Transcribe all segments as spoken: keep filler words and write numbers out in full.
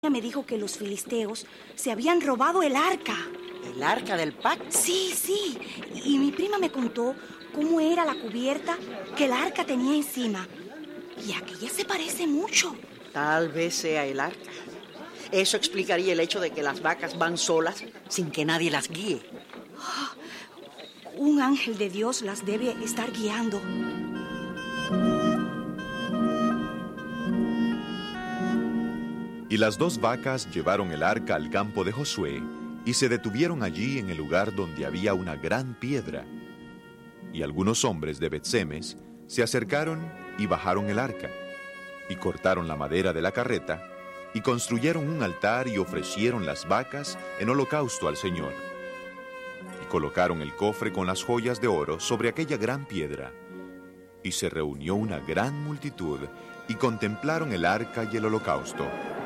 me dijo que los filisteos se habían robado el arca. ¿El arca del pacto? Sí, sí. Y mi prima me contó cómo era la cubierta que el arca tenía encima. Y aquella se parece mucho. Tal vez sea el arca. Eso explicaría el hecho de que las vacas van solas sin que nadie las guíe. Oh, un ángel de Dios las debe estar guiando. Y las dos vacas llevaron el arca al campo de Josué y se detuvieron allí en el lugar donde había una gran piedra. Y algunos hombres de Bet-Semes se acercaron y bajaron el arca, y cortaron la madera de la carreta, y construyeron un altar y ofrecieron las vacas en holocausto al Señor. Y colocaron el cofre con las joyas de oro sobre aquella gran piedra. Y se reunió una gran multitud, y contemplaron el arca y el holocausto.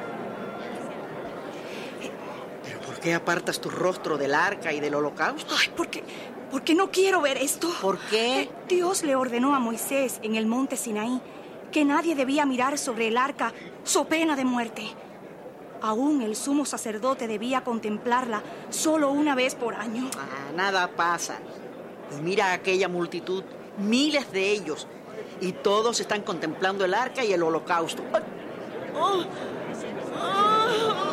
¿Pero por qué apartas tu rostro del arca y del holocausto? Ay, porque, porque no quiero ver esto. ¿Por qué? Dios le ordenó a Moisés en el monte Sinaí que nadie debía mirar sobre el arca so pena de muerte. Aún el sumo sacerdote debía contemplarla solo una vez por año. Ah, nada pasa. Y mira aquella multitud, miles de ellos, y todos están contemplando el arca y el holocausto. ¡Oh! ¡Oh!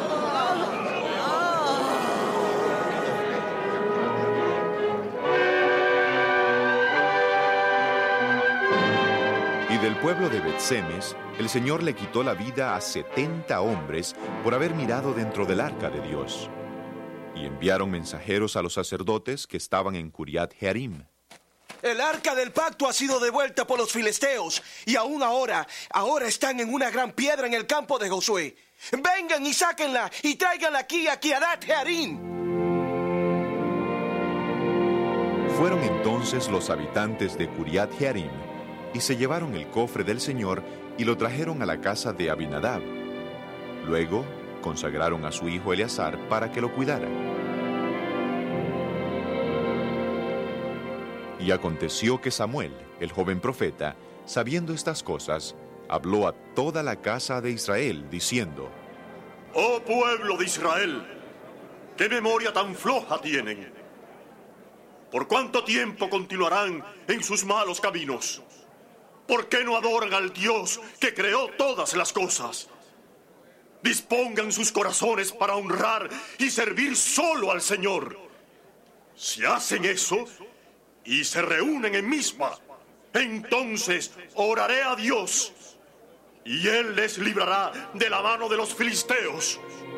Del pueblo de Bet-Semes, el Señor le quitó la vida a setenta hombres por haber mirado dentro del arca de Dios. Y enviaron mensajeros a los sacerdotes que estaban en Kiriat Jearim. El arca del pacto ha sido devuelta por los filisteos, y aún ahora, ahora están en una gran piedra en el campo de Josué. Vengan y sáquenla y tráiganla aquí a Kiriat Jearim. Fueron entonces los habitantes de Kiriat Jearim y se llevaron el cofre del Señor y lo trajeron a la casa de Abinadab. Luego consagraron a su hijo Eleazar para que lo cuidara. Y aconteció que Samuel, el joven profeta, sabiendo estas cosas, habló a toda la casa de Israel, diciendo: ¡Oh pueblo de Israel! ¡Qué memoria tan floja tienen! ¿Por cuánto tiempo continuarán en sus malos caminos? ¿Por qué no adoran al Dios que creó todas las cosas? Dispongan sus corazones para honrar y servir solo al Señor. Si hacen eso y se reúnen en Mizpa, entonces oraré a Dios y Él les librará de la mano de los filisteos.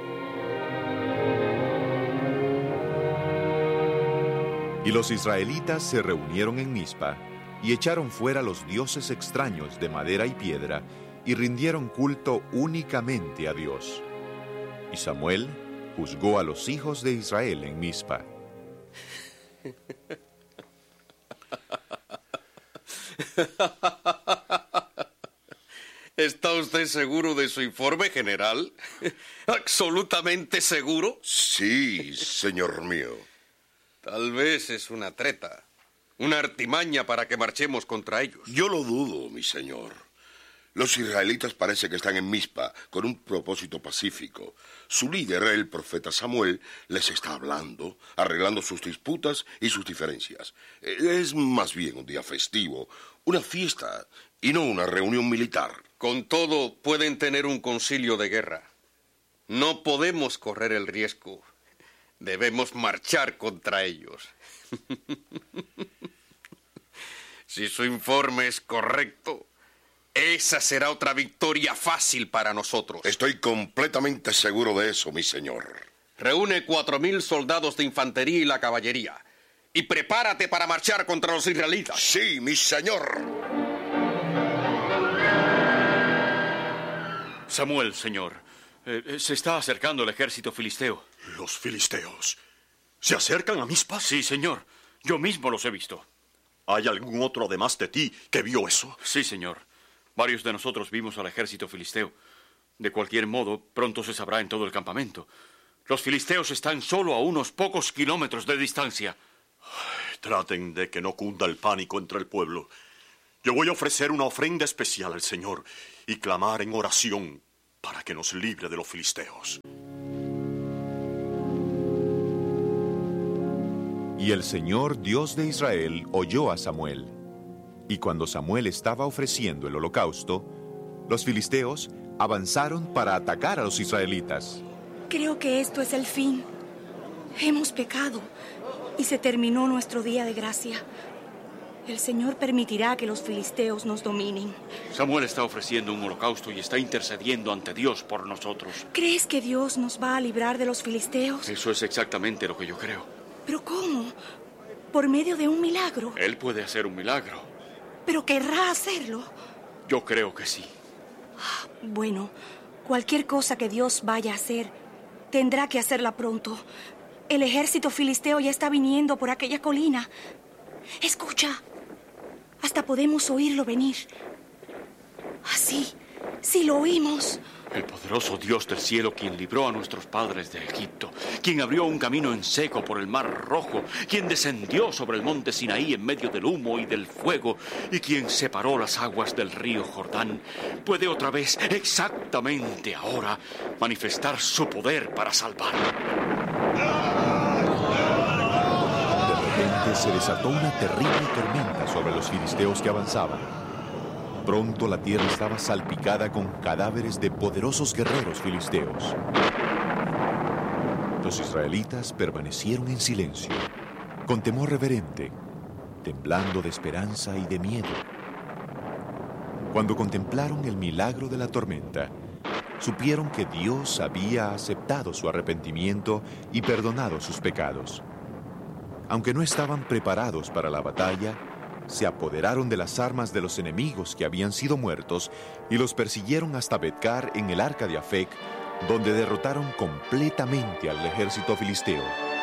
Y los israelitas se reunieron en Mizpa y echaron fuera los dioses extraños de madera y piedra, y rindieron culto únicamente a Dios. Y Samuel juzgó a los hijos de Israel en Mizpa. ¿Está usted seguro de su informe, general? ¿Absolutamente seguro? Sí, señor mío. Tal vez es una treta. Una artimaña para que marchemos contra ellos. Yo lo dudo, mi señor. Los israelitas parece que están en Mizpa con un propósito pacífico. Su líder, el profeta Samuel, les está hablando, arreglando sus disputas y sus diferencias. Es más bien un día festivo, una fiesta y no una reunión militar. Con todo, pueden tener un concilio de guerra. No podemos correr el riesgo. Debemos marchar contra ellos. Si su informe es correcto, esa será otra victoria fácil para nosotros. Estoy completamente seguro de eso, mi señor. Reúne cuatro mil soldados de infantería y la caballería, y prepárate para marchar contra los israelitas. Sí, mi señor. Samuel, señor, eh, se está acercando el ejército filisteo. ¿Los filisteos se acercan a Mizpa? Sí, señor. Yo mismo los he visto. ¿Hay algún otro además de ti que vio eso? Sí, señor. Varios de nosotros vimos al ejército filisteo. De cualquier modo, pronto se sabrá en todo el campamento. Los filisteos están solo a unos pocos kilómetros de distancia. Ay, traten de que no cunda el pánico entre el pueblo. Yo voy a ofrecer una ofrenda especial al Señor y clamar en oración para que nos libre de los filisteos. Y el Señor, Dios de Israel, oyó a Samuel. Y cuando Samuel estaba ofreciendo el holocausto, los filisteos avanzaron para atacar a los israelitas. Creo que esto es el fin. Hemos pecado y se terminó nuestro día de gracia. El Señor permitirá que los filisteos nos dominen. Samuel está ofreciendo un holocausto y está intercediendo ante Dios por nosotros. ¿Crees que Dios nos va a librar de los filisteos? Eso es exactamente lo que yo creo. ¿Pero cómo? ¿Por medio de un milagro? Él puede hacer un milagro. ¿Pero querrá hacerlo? Yo creo que sí. Bueno, cualquier cosa que Dios vaya a hacer, tendrá que hacerla pronto. El ejército filisteo ya está viniendo por aquella colina. Escucha, hasta podemos oírlo venir. Así, sí lo oímos. El poderoso Dios del cielo, quien libró a nuestros padres de Egipto, quien abrió un camino en seco por el mar Rojo, quien descendió sobre el monte Sinaí en medio del humo y del fuego, y quien separó las aguas del río Jordán, puede otra vez, exactamente ahora, manifestar su poder para salvar. De repente se desató una terrible tormenta sobre los filisteos que avanzaban. Pronto la tierra estaba salpicada con cadáveres de poderosos guerreros filisteos. Los israelitas permanecieron en silencio, con temor reverente, temblando de esperanza y de miedo. Cuando contemplaron el milagro de la tormenta, supieron que Dios había aceptado su arrepentimiento y perdonado sus pecados. Aunque no estaban preparados para la batalla, se apoderaron de las armas de los enemigos que habían sido muertos y los persiguieron hasta Betcar en el arca de Afec, donde derrotaron completamente al ejército filisteo.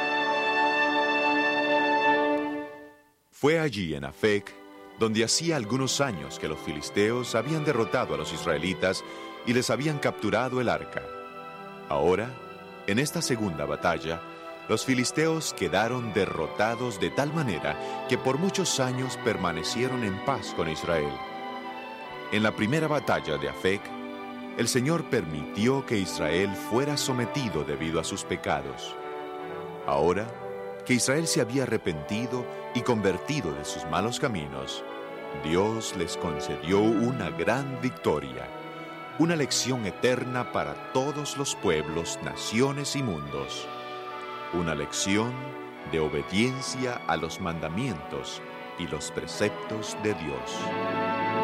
Fue allí en Afec donde hacía algunos años que los filisteos habían derrotado a los israelitas y les habían capturado el arca. Ahora, en esta segunda batalla, los filisteos quedaron derrotados de tal manera que por muchos años permanecieron en paz con Israel. En la primera batalla de Afec, el Señor permitió que Israel fuera sometido debido a sus pecados. Ahora, que Israel se había arrepentido y convertido de sus malos caminos, Dios les concedió una gran victoria, una lección eterna para todos los pueblos, naciones y mundos. Una lección de obediencia a los mandamientos y los preceptos de Dios.